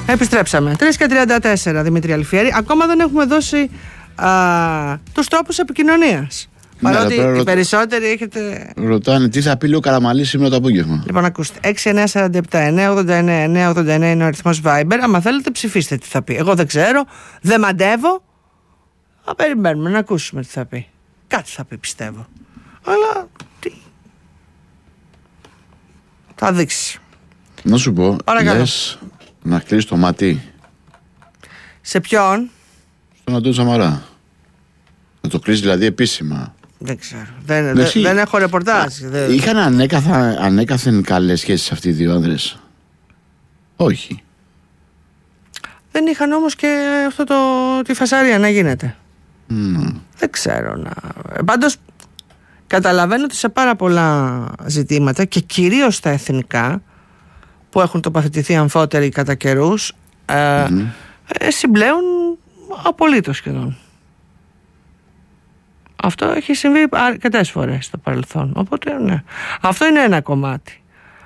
Επιστρέψαμε. 3:34, Δημήτρη Αλφιέρη. Ακόμα δεν έχουμε δώσει τους τρόπους επικοινωνίας. Παρότι οι περισσότεροι έχετε. Ρωτάνε τι θα πει ο Καραμανλής σήμερα το απόγευμα. Λοιπόν, ακούστε. 6-9-47-9-89-89 είναι ο αριθμός Viber. Άμα θέλετε, ψηφίστε τι θα πει. Εγώ δεν ξέρω, δεν μαντεύω. Θα περιμένουμε να ακούσουμε τι θα πει. Κάτι θα πει, πιστεύω. Αλλά τι. Θα δείξει. Να σου πω, λες να κλείσει το μάτι. Σε ποιον? Στον Αντώνη Σαμαρά. Να το κλείσει δηλαδή επίσημα. Δεν ξέρω. Δεν έχω ρεπορτάζ. Είχαν ανέκαθεν καλές σχέσεις αυτοί οι δύο άνδρες? Όχι. Δεν είχαν όμως και αυτό τη φασαρία να γίνεται. Δεν ξέρω. Πάντως καταλαβαίνω ότι σε πάρα πολλά ζητήματα και κυρίως στα εθνικά που έχουν τοποθετηθεί αμφότεροι κατά καιρούς συμπλέουν απολύτως σχεδόν. Αυτό έχει συμβεί αρκετές φορές στο παρελθόν. Οπότε ναι. Αυτό είναι ένα κομμάτι.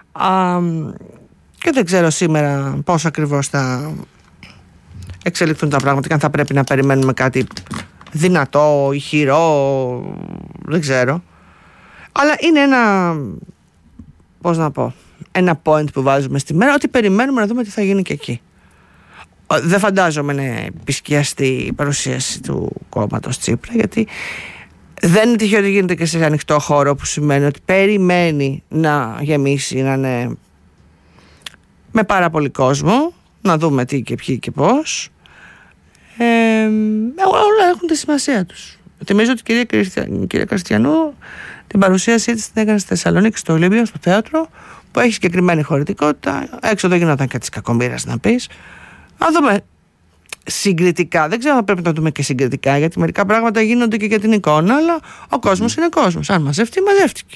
Και δεν ξέρω σήμερα πώς ακριβώς θα εξελιχθούν τα πράγματα και αν θα πρέπει να περιμένουμε κάτι δυνατό, ηχηρό, δεν ξέρω. Αλλά είναι ένα point που βάζουμε στη μέρα, ότι περιμένουμε να δούμε τι θα γίνει και εκεί. Δεν φαντάζομαι να επισκιαστεί η παρουσίαση του κόμματος Τσίπρα, γιατί δεν είναι τυχαίο ότι γίνεται και σε ανοιχτό χώρο, που σημαίνει ότι περιμένει να γεμίσει, να είναι με πάρα πολύ κόσμο, να δούμε τι και ποιοι και πώς. Όλα έχουν τη σημασία τους. Θυμίζω ότι η κυρία Κριστιανού την παρουσίασή της την έκανε στη Θεσσαλονίκη, στο Ολύμπιο, στο θέατρο, που έχει συγκεκριμένη χωρητικότητα. Έξω δεν γινόταν και της κακομοίρας να πεις. Να δούμε συγκριτικά. Δεν ξέρω αν πρέπει να το δούμε και συγκριτικά, γιατί μερικά πράγματα γίνονται και για την εικόνα, αλλά ο κόσμος είναι κόσμος. Αν μαζεύτηκε, μαζεύτηκε.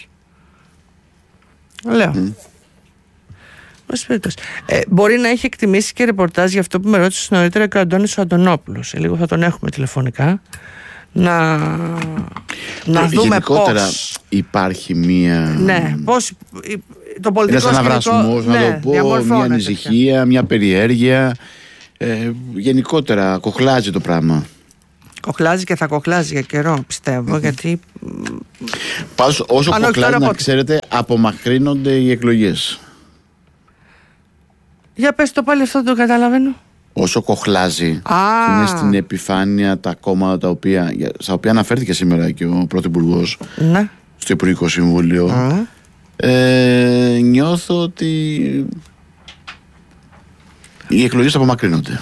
Λέω. Μπορεί να έχει εκτιμήσει και ρεπορτάζ για αυτό που με ρώτησε νωρίτερα και ο Αντώνης ο Αντωνόπουλος. Σε λίγο θα τον έχουμε τηλεφωνικά. Να δούμε γενικότερα πώς υπάρχει μία. Ναι, πώς το πολιτικό σκηνικό. Ένας αναβρασμός, να το πω, μια ανησυχία, μια περιέργεια. Γενικότερα κοχλάζει το πράγμα. Κοχλάζει και θα κοχλάζει για καιρό, πιστεύω, γιατί. Πάντως, όσο κοχλάζει, να ξέρετε, απομακρύνονται οι εκλογές. Για πες το πάλι, αυτό δεν το καταλαβαίνω. Όσο κοχλάζει και είναι στην επιφάνεια τα κόμματα στα οποία αναφέρθηκε σήμερα και ο Πρωθυπουργός στο Υπουργικό Συμβούλιο, νιώθω ότι οι εκλογές απομακρύνονται.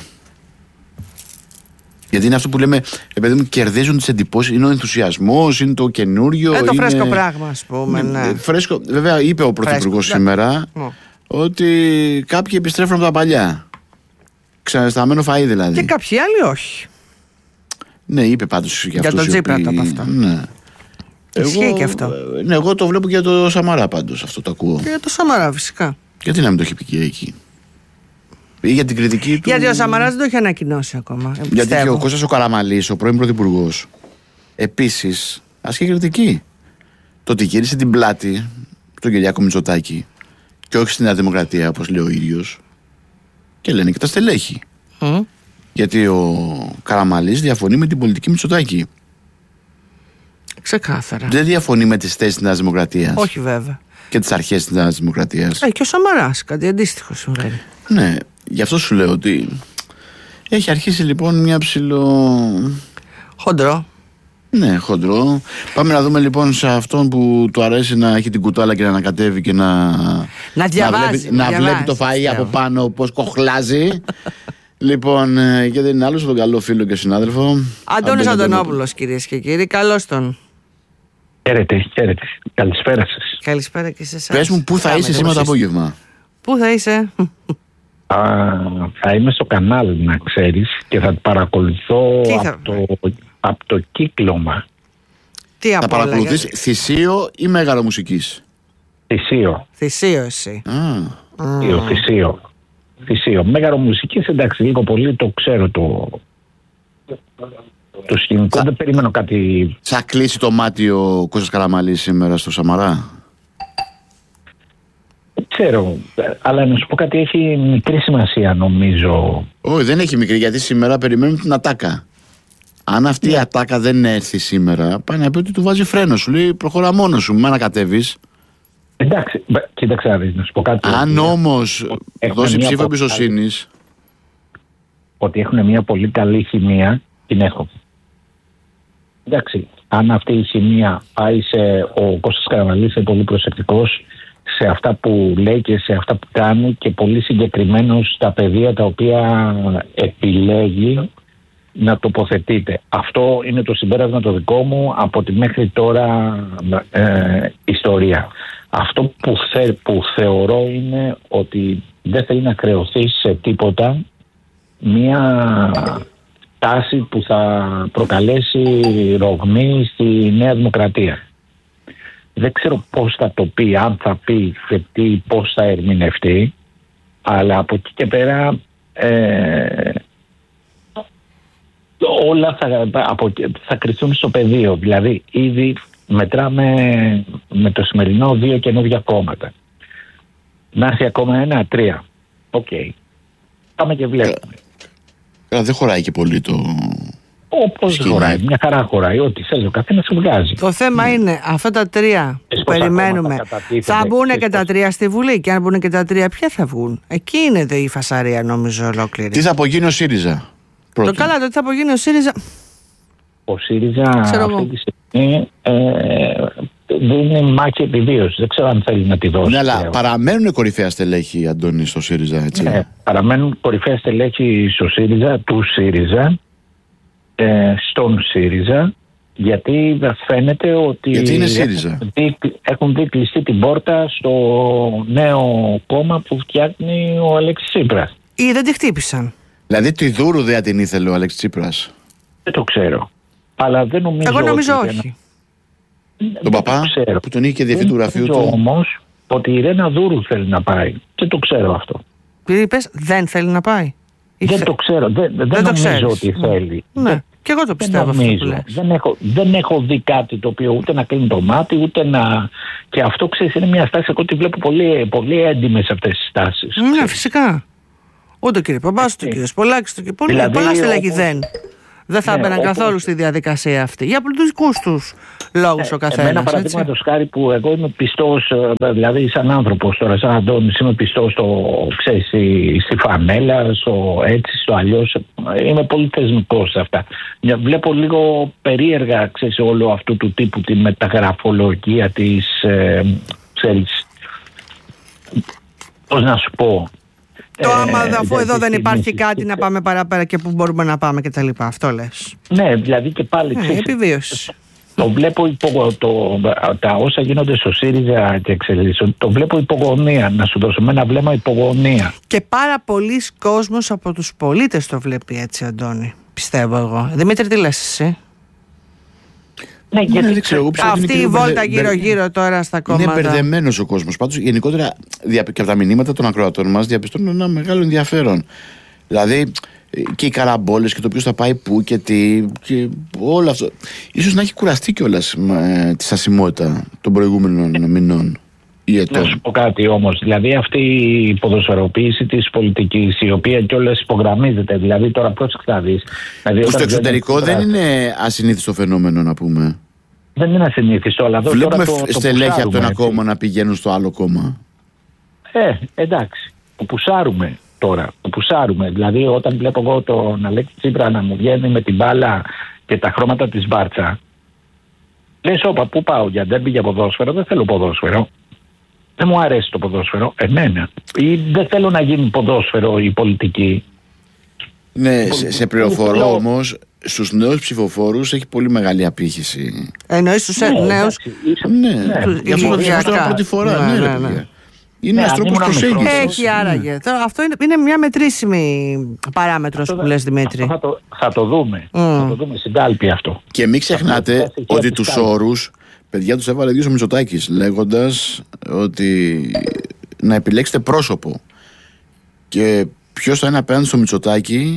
Γιατί είναι αυτό που λέμε, επειδή μου κερδίζουν τις εντυπώσεις, είναι ο ενθουσιασμός, είναι το καινούριο. Το φρέσκο πράγμα, ας πούμε. Ναι. Φρέσκο, βέβαια, είπε ο Πρωθυπουργός σήμερα ότι κάποιοι επιστρέφουν από τα παλιά. Ξανασταμένο φαΐ δηλαδή. Και κάποιοι άλλοι όχι. Ναι, είπε πάντως για τον Τσίπρα το από αυτά. Ναι. Ισχύει και αυτό. Ναι, εγώ το βλέπω και για το Σαμαρά πάντως, αυτό το ακούω. Και για το Σαμαρά, φυσικά. Γιατί να μην το έχει πει και εκεί? Ή για την κριτική του. Γιατί ο Σαμαράς δεν το έχει ανακοινώσει ακόμα. Γιατί και ο Κώστας ο Καραμανλής, ο πρώην Πρωθυπουργός, επίσης ασκεί κριτική. Το ότι γύρισε την πλάτη στον Κυριάκο Μητσοτάκη και όχι στη Νέα Δημοκρατία, όπως λέει ο ίδιος. Και λένε και τα στελέχη. Γιατί ο Καραμανλής διαφωνεί με την πολιτική Μητσοτάκη. Ξεκάθαρα. Δεν διαφωνεί με τις θέσεις της Νέας Δημοκρατίας. Όχι, βέβαια. Και τις αρχές της Νέας Δημοκρατίας. Και ο Σαμαράς, κάτι αντίστοιχο συμβαίνει. Ναι, γι' αυτό σου λέω ότι έχει αρχίσει λοιπόν μια χοντρό. Ναι, χοντρό. Πάμε να δούμε λοιπόν σε αυτόν που του αρέσει να έχει την κουτάλα και να ανακατεύει και να διαβάζει. Να βλέπει το φαΐ από πάνω πώς κοχλάζει. Λοιπόν, και δεν είναι άλλος τον καλό φίλο και συνάδελφο Αντώνης Αντωνόπουλος, κυρίες και κύριοι. Καλώς τον. Χαίρετε. Καλησπέρα σας. Καλησπέρα και σε εσάς. Πες μου, πού θα είσαι σήμερα το απόγευμα? Πού θα είσαι? Θα είμαι στο κανάλι, να ξέρεις, και θα παρακολουθώ από το κύκλωμα. Θα παρακολουθείς θυσίο ή μέγαρο μουσικής? Θυσίο εσύ. Θυσίο. Μέγαρο μουσικής, εντάξει, λίγο πολύ το ξέρω το σκηνικό. Δεν περιμένω κάτι. Θα κλείσει το μάτι ο Κώστας Καραμανλής σήμερα στο Σαμαρά? ξέρω, αλλά να σου πω κάτι, έχει μικρή σημασία νομίζω. Όχι, δεν έχει μικρή, γιατί σήμερα περιμένουν την ατάκα. Αν αυτή η ατάκα δεν έρθει σήμερα, πάει να πει ότι του βάζει φρένο. Σου λέει προχωρά μόνο σου, μην ανακατεύεις. Εντάξει, κοίταξε να σου πω κάτι. Αν όμως δώσει ψήφο εμπιστοσύνης. Ότι έχουν μια πολύ καλή χημεία, την έχω. Εντάξει, αν αυτή η χημεία πάει ο Κώστας Καραμανλής είναι πολύ προσεκτικός σε αυτά που λέει και σε αυτά που κάνει και πολύ συγκεκριμένος στα πεδία τα οποία επιλέγει να τοποθετείται. Αυτό είναι το συμπέρασμα το δικό μου από τη μέχρι τώρα ιστορία. Αυτό που θεωρώ είναι ότι δεν θέλει να κρεωθεί σε τίποτα μία τάση που θα προκαλέσει ρογμή στη Νέα Δημοκρατία. Δεν ξέρω πώς θα το πει, αν θα πει και πώς θα ερμηνευτεί, αλλά από εκεί και πέρα όλα θα κρυθούν στο πεδίο. Δηλαδή ήδη μετράμε με το σημερινό 2 καινούργια κόμματα. Να έρθει ακόμα 1, 3. Οκ. Πάμε και βλέπουμε. Δεν χωράει και πολύ το... Πώς δεν χωράει, μια χαρά χωράει. Ό,τι θέλει ο καθένας σε βγάζει. Το θέμα είναι αυτά τα 3 που περιμένουμε. Θα μπουν και τα 3 στη Βουλή. Και αν μπουν και τα 3, ποια θα βγουν? Εκεί είναι η φασαρία, νομίζω, ολόκληρη. Τι θα απογίνει ο ΣΥΡΙΖΑ? Το καλά, το τι θα απογίνει ο ΣΥΡΙΖΑ. Ο ΣΥΡΙΖΑ αυτή τη στιγμή δίνει μάχη επιβίωσης. Δεν ξέρω αν θέλει να τη δώσει. Ναι, αλλά παραμένουν κορυφαία στελέχη, Αντώνη, στο ΣΥΡΙΖΑ, έτσι. Ναι, παραμένουν κορυφαία στελέχη στο ΣΥΡΙΖΑ, του ΣΥΡΙΖΑ, στον ΣΥΡΙΖΑ, γιατί φαίνεται ότι γιατί είναι ΣΥΡΙΖΑ. Έχουν δει κλειστή την πόρτα στο νέο κόμμα που φτιάχνει ο Αλέξης Τσίπρας. Ή δεν τη χτύπησαν. Δηλαδή τη Δούρου δεν την ήθελε ο Αλέξης Τσίπρας? Δεν το ξέρω. Αλλά δεν νομίζω. Εγώ νομίζω όχι. Τον παπά που τον είχε και διευθυντή του γραφείου του. Όμως ότι η Ρένα Δούρου θέλει να πάει. Δεν το ξέρω αυτό. Είπες δεν θέλει να πάει? Δεν το ξέρω. Δεν νομίζω ότι θέλει. Ναι. Και εγώ το πιστεύω αυτό που λες. Δεν έχω δει κάτι το οποίο ούτε να κλείνει το μάτι, ούτε να... Και αυτό, ξέρεις, είναι μια στάση εγώ τη βλέπω πολύ, πολύ έντιμη σε αυτές τις στάσεις. Ναι, φυσικά. Ούτε ο κύριε Παπάς, ούτε ο κύριος Πολάκης, πολλά στελέχη δεν θα έμπαιναν καθόλου στη διαδικασία αυτή. Για πολιτικούς τους λόγους ο καθένας. Εμένα, παραδείγματος χάρη, που εγώ είμαι πιστός, δηλαδή σαν άνθρωπος τώρα, σαν Αντώνης, είμαι πιστός στη φανέλα, στο έτσι, στο αλλιώς. Είμαι πολύ θεσμικός σε αυτά. Βλέπω λίγο περίεργα, ξέρεις, όλο αυτού του τύπου τη μεταγραφολογία της, ξέρεις, πώς να σου πω. Αφού εδώ δεν υπάρχει κάτι να πάμε παραπέρα και που μπορούμε να πάμε και τα λοιπά. Αυτό λες. Ναι, δηλαδή και πάλι επιβίωση. Το βλέπω τα όσα γίνονται στο ΣΥΡΙΖΑ και εξελίσσονται, το βλέπω υπογωνία, να σου δώσω με ένα βλέμμα υπογωνία. Και πάρα πολλοί κόσμος από τους πολίτες το βλέπει έτσι, Αντώνη, πιστεύω εγώ. Δημήτρη, τι λες εσύ? Ναι, γιατί δεν ξέρω, αυτή η βόλτα γύρω-γύρω τώρα στα κόμματα. Είναι μπερδεμένος ο κόσμος. Πάντως, γενικότερα και από τα μηνύματα των ακροατών μας διαπιστώνουν ένα μεγάλο ενδιαφέρον. Δηλαδή, και οι καραμπόλες και το ποιος θα πάει πού και τι και όλο αυτό. Ίσως να έχει κουραστεί κιόλας τη στασιμότητα των προηγούμενων μηνών ή ετών. Να σου πω κάτι όμως. Δηλαδή, αυτή η ποδοσφαιροποίηση της πολιτικής, η οποία κιόλας υπογραμμίζεται. Δηλαδή, τώρα πρόσεξε να δεις. Δηλαδή, στο εξωτερικό δεν είναι ασυνήθιστο φαινόμενο, να πούμε. Δεν είναι ασυνήθιστο, αλλά εδώ βλέπουμε τώρα στελέχη από το ένα κόμμα να πηγαίνουν στο άλλο κόμμα. Εντάξει. Το πουσάρουμε τώρα. Το πουσάρουμε. Δηλαδή, όταν βλέπω εγώ τον Αλέξη Τσίπρα να μου βγαίνει με την μπάλα και τα χρώματα της Μπάρτσα, λες, όπα, πού πάω, για ντέρμπι, για ποδόσφαιρο? Δεν θέλω ποδόσφαιρο. Δεν μου αρέσει το ποδόσφαιρο, εμένα. Ή δεν θέλω να γίνει ποδόσφαιρο η πολιτική. Ναι, σε πληροφορώ όμως, στους νέους ψηφοφόρους έχει πολύ μεγάλη απήχηση. Εννοείς στους νέους? Ναι, για αυτό το τώρα πρώτη φορά. Ναι. Είναι ένας τρόπος προσέγγισης. Έχει άραγε. Αυτό είναι μια μετρήσιμη παράμετρος που λες, Δημήτρη. Θα το δούμε. Θα το δούμε στην κάλπη αυτό. Και μην ξεχνάτε ότι τους όρους, παιδιά, τους έβαλε δύο ο Μητσοτάκης, λέγοντας ότι να επιλέξετε πρόσωπο. Και ποιος θα είναι απέναντι στο Μητσοτάκη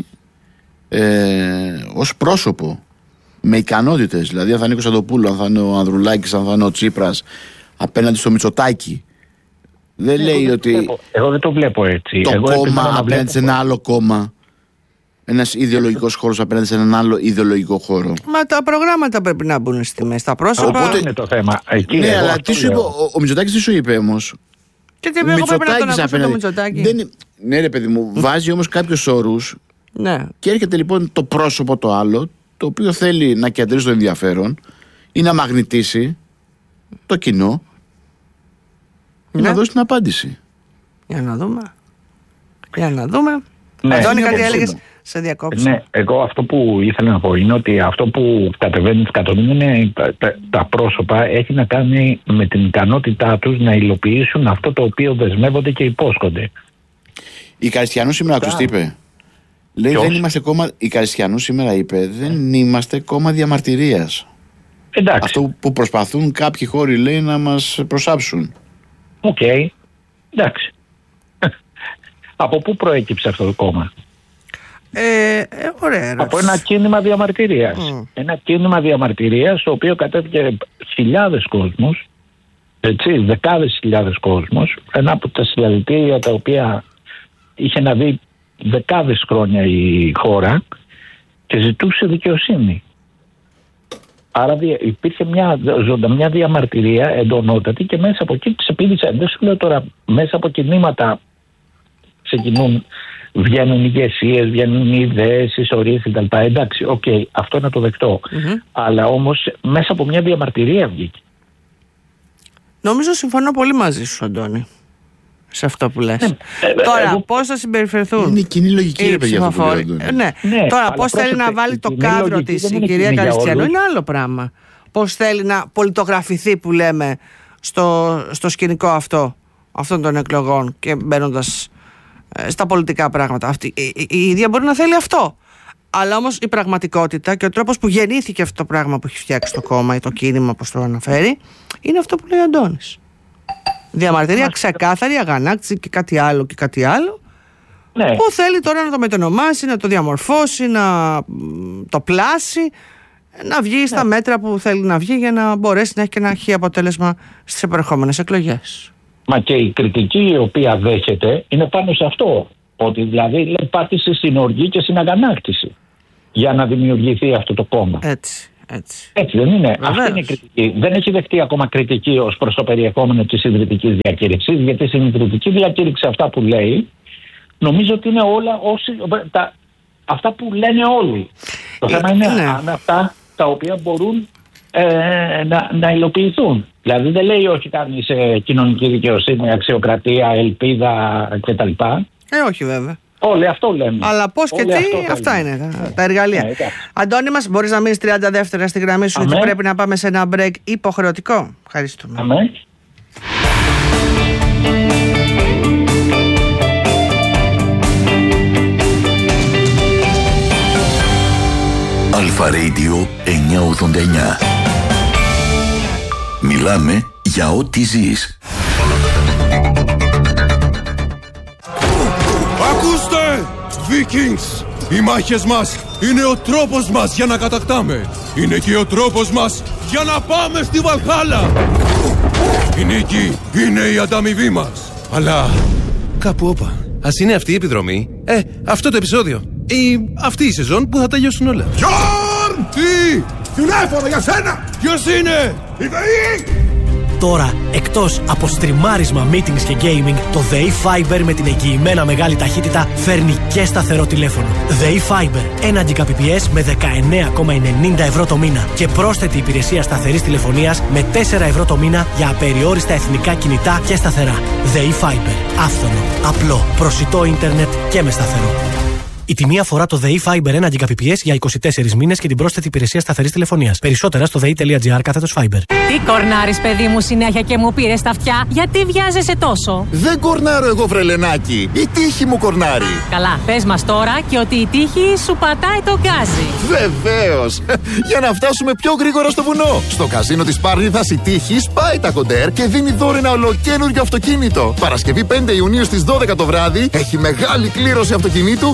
ως πρόσωπο, με ικανότητες. Δηλαδή, αν θα είναι ο Κωνσταντοπούλου, αν θα είναι ο Ανδρουλάκης, αν θα είναι ο Τσίπρας, απέναντι στο Μητσοτάκη. Δεν λέει ότι. Εγώ δεν το βλέπω έτσι. Το κόμμα απέναντι σε ένα άλλο κόμμα. Ένας ιδεολογικός χώρος απέναντι σε έναν άλλο ιδεολογικό χώρο. Μα τα προγράμματα πρέπει να μπουν στη μέση. Τα πρόσωπα. Οπότε είναι το θέμα. Εκεί, ναι, αλλά τι σου είπε, ο Μητσοτάκης τι σου είπε όμως? Και τι εγώ πρέπει να τον ακούσω το Μητσοτάκη. Ναι, ρε παιδί μου, βάζει όμως κάποιους όρους. Ναι. Και έρχεται λοιπόν το πρόσωπο το άλλο, το οποίο θέλει να κεντρήσει το ενδιαφέρον ή να μαγνητήσει το κοινό και να δώσει την απάντηση. Για να δούμε. Ναι, Αντώνη, κάτι έλεγες, σε διακόψω. Ναι, εγώ αυτό που ήθελα να πω είναι ότι αυτό που κατεβαίνει τις κατομήνες είναι τα πρόσωπα, έχει να κάνει με την ικανότητά τους να υλοποιήσουν αυτό το οποίο δεσμεύονται και υπόσχονται. Η Καριστιανού σήμερα ακούς τι είπε? Λέει δεν είμαστε κόμμα. Η Καριστιανού σήμερα είπε δεν είμαστε κόμμα διαμαρτυρίας. Εντάξει. Αυτό που προσπαθούν κάποιοι χώροι, λέει, να μας προσάψουν. Οκ. Εντάξει. Από πού προέκυψε αυτό το κόμμα? Ωραία, από ένα κίνημα διαμαρτυρίας. Ένα κίνημα διαμαρτυρίας το οποίο κατέβηκε χιλιάδες κόσμος, έτσι, δεκάδες χιλιάδες κόσμος, ένα από τα συλλαλητήρια τα οποία είχε να δει δεκάδες χρόνια η χώρα και ζητούσε δικαιοσύνη. Άρα υπήρχε μια ζωντανή διαμαρτυρία εντονότατη και μέσα από εκεί ξεπήδησε. Δεν σου λέω τώρα, μέσα από κινήματα ξεκινούν, βγαίνουν ηγεσίες, βγαίνουν ιδέες, ιστορίες κτλ. Εντάξει, οκ, αυτό να το δεκτώ. Αλλά όμως μέσα από μια διαμαρτυρία βγήκε. Νομίζω συμφωνώ πολύ μαζί σου, Αντώνη, σε αυτό που λες. Τώρα, πώς θα συμπεριφερθούν? Είναι κοινή λογική, ρε παιδιά, αυτό που λέει. Ναι. Τώρα, πώς θέλει να βάλει το κάδρο της η κυρία Καριστιανού είναι άλλο πράγμα. Πώς θέλει να πολιτογραφηθεί, που λέμε, στο σκηνικό αυτών των εκλογών και μπαίνοντας στα πολιτικά πράγματα. Η ίδια μπορεί να θέλει αυτό. Αλλά όμως η πραγματικότητα και ο τρόπος που γεννήθηκε αυτό το πράγμα που έχει φτιάξει το κόμμα ή το κίνημα, όπως το αναφέρει, είναι αυτό που λέει ο Αντώνης. Διαμαρτυρία ξεκάθαρη, αγανάκτηση και κάτι άλλο και κάτι άλλο. Ναι. Που θέλει τώρα να το μετονομάσει, να το διαμορφώσει, να το πλάσει, να βγει στα μέτρα που θέλει να βγει για να μπορέσει να έχει και ένα χι αποτέλεσμα στις επερχόμενες εκλογές. Μα και η κριτική η οποία δέχεται είναι πάνω σε αυτό. Ότι δηλαδή λέει πάτησε στην οργή και στην αγανάκτηση για να δημιουργηθεί αυτό το κόμμα. Έτσι δεν είναι? Βεβαίως. Αυτή είναι η κριτική. Δεν έχει δεχτεί ακόμα κριτική ως προς το περιεχόμενο της ιδρυτικής διακήρυξης, γιατί στην ιδρυτική διακήρυξη αυτά που λέει νομίζω ότι είναι όλα αυτά που λένε όλοι. Το θέμα είναι αν αυτά τα οποία μπορούν να υλοποιηθούν. Δηλαδή δεν λέει όχι κάνει σε κοινωνική δικαιοσύνη, αξιοκρατία, ελπίδα κτλ. Όχι βέβαια. Όλοι αυτό λέμε. Αλλά πώς και τι, αυτά είναι τα εργαλεία. Αντώνη μας, μπορείς να μείνεις 30 δεύτερα στη γραμμή σου, γιατί πρέπει να πάμε σε ένα break υποχρεωτικό. Ευχαριστούμε. Αμέ. Αλφα Radio 989. Μιλάμε για ό,τι ζεις. Ακούστε! Vikings! Οι μάχες μας είναι ο τρόπος μας για να κατακτάμε. Είναι και ο τρόπος μας για να πάμε στη Βαλχάλα. Η νίκη είναι η ανταμοιβή μας. Αλλά κάπου όπα. Ας είναι αυτή η επιδρομή. Αυτό το επεισόδιο. Ή αυτή η σεζόν που θα τελειώσουν όλα. Γιόρν! Τι! Τηλέφωνο για σένα! Ποιος είναι? Η ΔΕΗ! Τώρα, εκτός από στριμάρισμα, meetings και gaming, το ΔΕΗ Fiber με την εγγυημένα μεγάλη ταχύτητα φέρνει και σταθερό τηλέφωνο. ΔΕΗ Fiber, 1 Gbps με 19,90 ευρώ το μήνα και πρόσθετη υπηρεσία σταθερής τηλεφωνίας με 4 ευρώ το μήνα για απεριόριστα εθνικά κινητά και σταθερά. ΔΕΗ Fiber, άφθονο, απλό, προσιτό ίντερνετ και με σταθερό. Η τιμή αφορά το ΔΕΗ Fiber 1 Gbps για 24 μήνες και την πρόσθετη υπηρεσία σταθερής τηλεφωνίας. Περισσότερα στο dei.gr/Fiber. Τι κορνάρεις, παιδί μου, συνέχεια και μου πήρες τα αυτιά? Γιατί βιάζεσαι τόσο? Δεν κορνάρω εγώ, βρελενάκι. Η τύχη μου κορνάρει. Καλά, πες μας τώρα και ότι η τύχη σου πατάει το γκάζι. Βεβαίως. Για να φτάσουμε πιο γρήγορα στο βουνό. Στο καζίνο της Πάρνηθας η τύχη σπάει τα κοντέρ και δίνει δώρο ένα ολοκαίνουργιο αυτοκίνητο. Παρασκευή 5 Ιουνίου στις 12 το βράδυ έχει μεγάλη κλήρωση αυτοκινήτου και ένα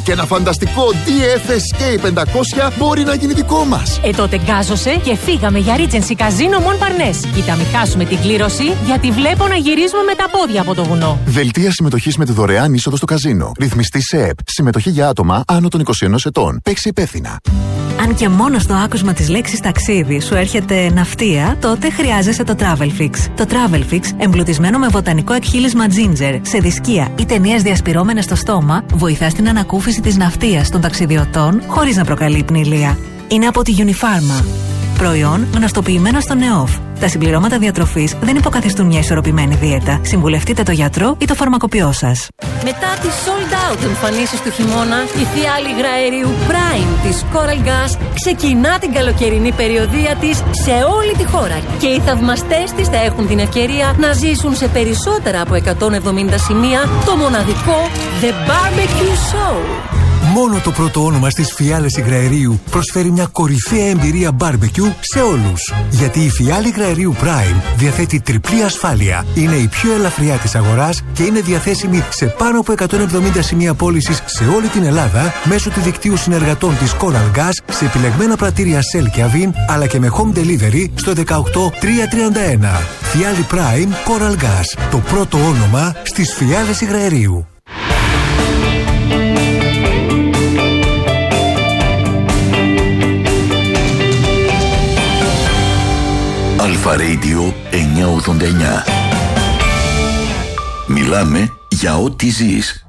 φανταστικό DF SK500 μπορεί να γίνει δικό μας. Τότε γκάζωσε και φύγαμε για Regency Casino Montparnasse. Κοίτα μη χάσουμε την κλήρωση, γιατί βλέπω να γυρίζουμε με τα πόδια από το βουνό. Δελτία συμμετοχής με τη δωρεάν είσοδο στο καζίνο. Ρυθμιστή σε ΕΠ. Συμμετοχή για άτομα άνω των 21 ετών. Παίξει υπεύθυνα. Αν και μόνο στο άκουσμα της λέξης ταξίδι σου έρχεται ναυτία, τότε χρειάζεσαι το Travelfix. Το Travelfix, εμπλουτισμένο με βοτανικό εκχύλισμα ginger, σε δισκία ή ταινίες διασπυρώμενες στο στόμα, βοηθά στην ανακούφιση της ναυτίας των ταξιδιωτών χωρίς να προκαλεί πνηλία. Είναι από τη Unifarma. Προϊόν γνωστοποιημένο στο ΝΕΟΦ. Τα συμπληρώματα διατροφής δεν υποκαθιστούν μια ισορροπημένη δίαιτα. Συμβουλευτείτε το γιατρό ή το φαρμακοποιό σας. Μετά τις sold out εμφανίσεις του χειμώνα, η φιάλη υγραερίου Prime της Coral Gas ξεκινά την καλοκαιρινή περιοδεία της σε όλη τη χώρα. Και οι θαυμαστές της θα έχουν την ευκαιρία να ζήσουν σε περισσότερα από 170 σημεία το μοναδικό The Barbecue Show. Μόνο το πρώτο όνομα στις φιάλες υγραερίου προσφέρει μια κορυφαία εμπειρία barbecue σε όλους. Γιατί η φιάλη υγραερίου Prime διαθέτει τριπλή ασφάλεια. Είναι η πιο ελαφριά της αγοράς και είναι διαθέσιμη σε πάνω από 170 σημεία πώλησης σε όλη την Ελλάδα μέσω του δικτύου συνεργατών της Coral Gas σε επιλεγμένα πρατήρια Shell και Avin, αλλά και με home delivery στο 18331. Φιάλη Prime Coral Gas. Το πρώτο όνομα στις φιάλες υγραερίου. Αλφα Radio 989. Μιλάμε για ό,τι ζεις.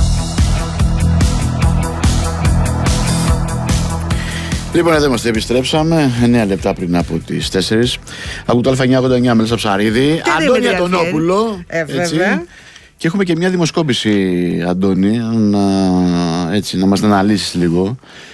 Λοιπόν, εδώ είμαστε, επιστρέψαμε 9 λεπτά πριν από τις 4. Ακούω το Α989 Μέλισσα Ψαρίδη, Αντώνη Αντωνόπουλο. Βέβαια. Και έχουμε και μια δημοσκόπηση, Αντώνη, να μας την αναλύσεις λίγο.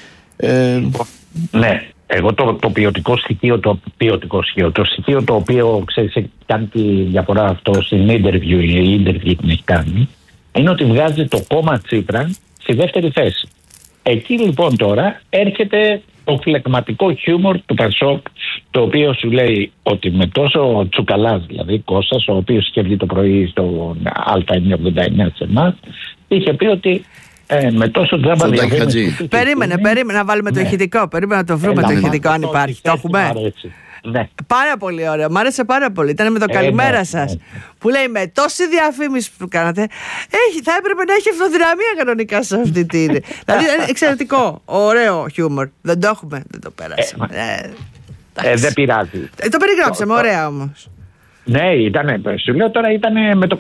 Ναι. Εγώ το ποιοτικό στοιχείο, το στοιχείο το οποίο ξέρεις κάνει τη διαφορά αυτό στην interview την έχει κάνει, είναι ότι βγάζει το κόμμα Τσίπρα στη δεύτερη θέση. Εκεί λοιπόν τώρα έρχεται το φλεγματικό χιούμορ του Πασόκ, το οποίο σου λέει ότι με τόσο Τσουκαλάς, δηλαδή Κώστας, ο οποίος είχε βγει το πρωί στον Α989 σε εμάς, είχε πει ότι με τόσο τζάμπα διαφήμιση. Περίμενε να βάλουμε το ηχητικό. Περίμενε να το βρούμε το ηχητικό, αν υπάρχει. Το έχουμε. Ναι. Πάρα πολύ ωραίο. Μ' άρεσε πάρα πολύ. Ήταν με το καλημέρα σας. Που λέει με τόση διαφήμιση που κάνατε, θα έπρεπε να έχει αυτοδυναμία κανονικά σε αυτή τη. Δηλαδή εξαιρετικό. Ωραίο χιούμορ. Δεν το έχουμε. Δεν το πέρασαμε. Δεν πειράζει. Το περιγράψαμε. Ωραία όμως. Ναι, σου λέω τώρα ήταν με το